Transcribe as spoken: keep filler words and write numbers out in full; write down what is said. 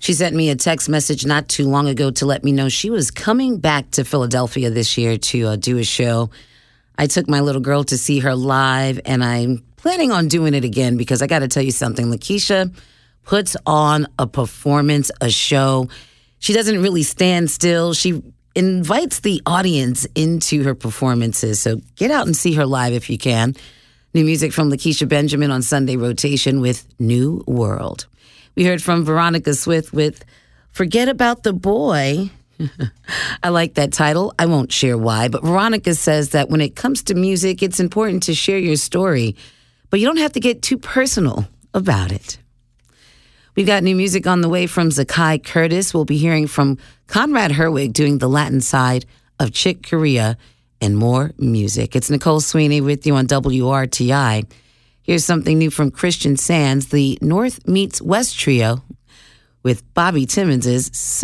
She sent me a text message not too long ago to let me know she was coming back to Philadelphia this year to uh, do a show. I took my little girl to see her live, and I'm planning on doing it again because I got to tell you something. Lakeisha puts on a performance, a show. She doesn't really stand still. She invites the audience into her performances. So get out and see her live if you can. New music from Lakeisha Benjamin on Sunday Rotation with New World. We heard from Veronica Swift with Forget About the Boy. I like that title. I won't share why, but Veronica says that when it comes to music, it's important to share your story, but you don't have to get too personal about it. We've got new music on the way from Zakai Curtis. We'll be hearing from Conrad Herwig doing the Latin side of Chick Corea and more music. It's Nicole Sweeney with you on W R T I. Here's something new from Christian Sands, the North Meets West Trio with Bobby Timmons'